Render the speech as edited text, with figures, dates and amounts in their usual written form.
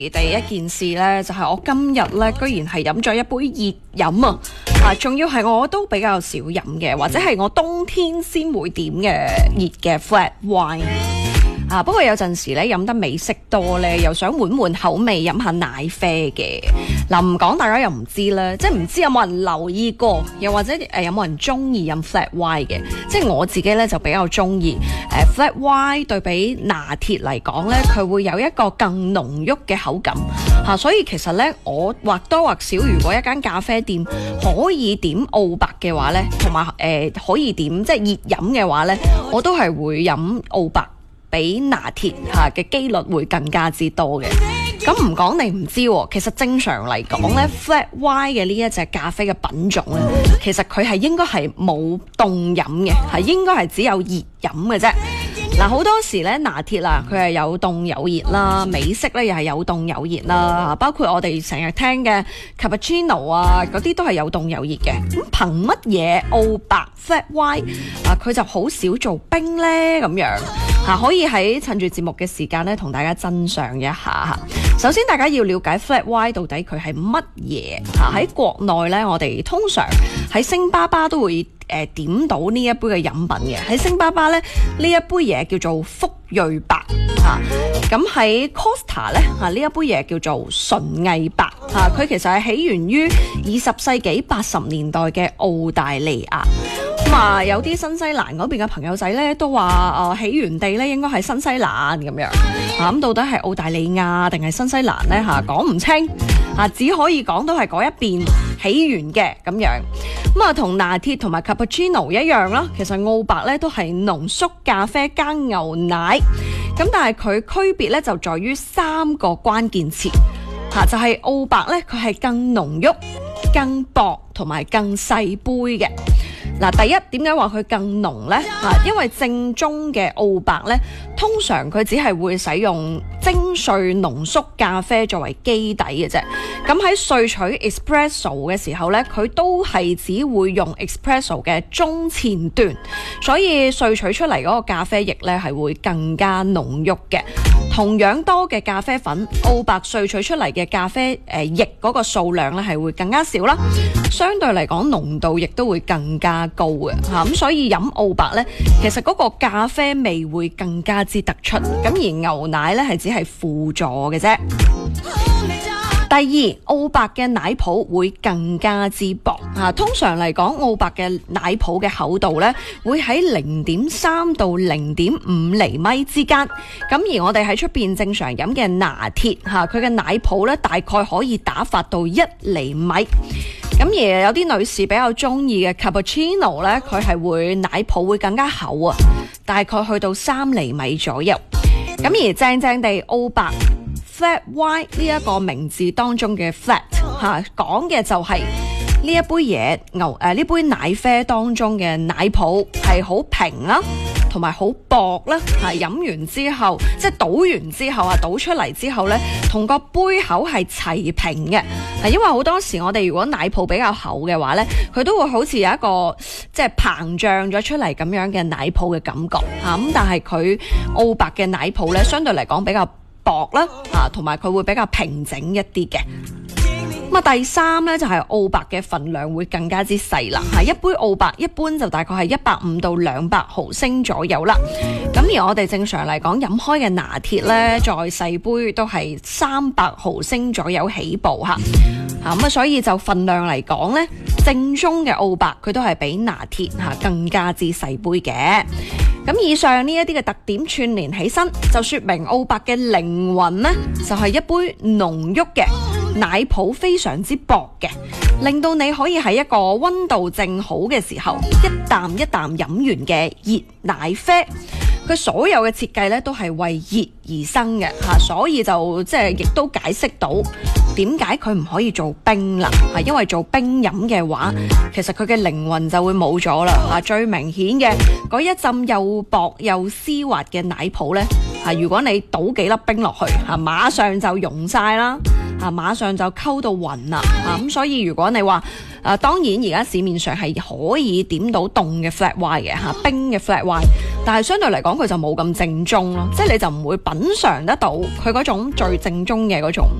第一件事呢，就係我今日呢，居然係飲咗一杯熱飲啊！仲要係我都比較少飲嘅，或者係我冬天先會點嘅熱嘅 flat wine。不過有陣時咧飲得美式多咧，又想換換口味，飲下奶啡嘅。唔講大家又唔知啦，即係唔知有冇人留意過，又或者有冇人中意飲 flat wine 嘅？即係我自己咧就比較中意flat wine 對比拿鐵嚟講咧，佢會有一個更濃郁嘅口感所以其實咧我或多或少，如果一間咖啡店可以點澳白嘅話咧，同埋可以點即係熱飲嘅話咧，我都係會飲澳白。比拿鐵嘅機率會更加之多嘅。咁唔講你唔知喎，其實正常嚟講咧，flat white 嘅呢一隻咖啡嘅品種咧，其實佢係應該係冇凍飲嘅，係應該係只有熱飲嘅啫。好多時咧拿鐵佢係有凍有熱啦，美式咧又係有凍有熱啦，包括我哋成日聽嘅 cappuccino 嗰啲都係有凍有熱嘅。咁憑乜嘢澳白 flat white 佢就好少做冰呢？咁樣可以喺趁住節目嘅時間咧，同大家真相一下。首先大家要了解 flat white 到底佢係乜嘢。喺國內咧，我哋通常喺星巴巴都會點到呢一杯嘅飲品嘅。喺星巴巴咧，呢一杯嘢叫做福瑞白咁喺 Costa 咧呢一杯嘢叫做純藝白佢其實係起源於20世紀80年代嘅澳大利亞。有啲新西蘭嗰邊嘅朋友仔咧都話起源地咧應該係新西蘭咁樣咁到底係澳大利亞定係新西蘭咧講唔清只可以講都係嗰一邊起源嘅咁樣。同拿鐵同埋 cappuccino 一樣啦，其實澳白咧都係濃縮咖啡加牛奶咁，但係佢區別咧就在於3個關鍵詞就係澳白咧佢係更濃郁、更薄同埋更細杯嘅。第一，點解話佢更濃呢？因為正宗嘅澳白呢，通常佢只係會使用精萃濃縮咖啡作為基底嘅啫。咁喺萃取 espresso 嘅時候呢，佢都係只會用 espresso 嘅中前段，所以萃取出嚟嗰個咖啡液呢係會更加濃郁嘅。同樣多嘅咖啡粉，澳白萃取出嚟嘅咖啡液嗰個數量呢係會更加少啦，相對嚟講濃度亦都會更加高嘅咁，所以飲澳白呢，其實嗰個咖啡味會更加之突出，咁而牛奶呢係只係輔助嘅啫。第二，澳白嘅奶泡會更加之薄通常嚟講，澳白嘅奶泡嘅厚度呢會喺0.3到0.5厘米之間，咁而我哋喺出邊正常飲嘅拿鐵佢嘅奶泡呢大概可以打發到1厘米。咁而有啲女士比較中意嘅 cappuccino 呢，佢係會奶泡會更加厚大概去到3厘米左右。咁而正正地澳白 flat white 呢一個名字當中嘅 flat 講嘅就係呢一杯嘢呢杯奶啡當中嘅奶泡係好平啦，同埋好薄啦飲完之後即係倒完之後倒出嚟之後呢，同個杯口係齊平嘅。因為好多時我哋如果奶泡比較厚嘅話呢，佢都會好似有一個即係膨脹咗出嚟咁樣嘅奶泡嘅感覺咁，但係佢澳白嘅奶泡呢，相對嚟講比較薄啦同埋佢會比較平整一啲嘅。第三呢，就係澳白嘅份量會更加之細啦一杯澳白一般就大概係150到200毫升左右啦。咁而我哋正常嚟講飲開嘅拿鐵呢，再細杯都係300毫升左右起步所以就份量嚟講呢，正宗嘅澳白佢都係比拿鐵更加之細杯嘅。咁以上呢一啲嘅特點串連起身，就說明澳白嘅靈魂呢，就係一杯濃郁嘅奶泡非常之薄嘅，令到你可以喺一個溫度正好嘅時候，一啖一啖飲完嘅熱奶啡。佢所有嘅設計咧都係為熱而生嘅所以就即係亦都解釋到點解佢唔可以做冰啦因為做冰飲嘅話，其實佢嘅靈魂就會冇咗啦最明顯嘅嗰一浸又薄又絲滑嘅奶泡咧如果你倒幾粒冰落去馬上就溶晒啦馬上就溝到暈啦咁所以如果你話當然而家市面上係可以點到凍嘅 flat white 嘅冰嘅 flat white 但係相對嚟講佢就冇咁正宗咯，即係你就唔會品嚐得到佢嗰種最正宗嘅嗰種